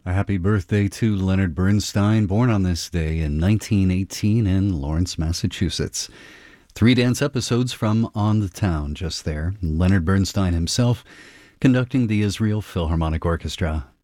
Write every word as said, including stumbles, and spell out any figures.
A happy birthday to Leonard Bernstein, born on this day in nineteen eighteen in Lawrence, Massachusetts. Three dance episodes from On the Town just there. Leonard Bernstein himself conducting the Israel Philharmonic Orchestra.